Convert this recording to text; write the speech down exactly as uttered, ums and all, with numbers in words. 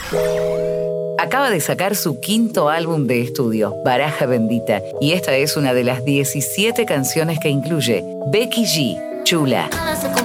Acaba de sacar su quinto álbum de estudio, Baraja Bendita, y esta es una de las diecisiete canciones que incluye. Becky G, Chula.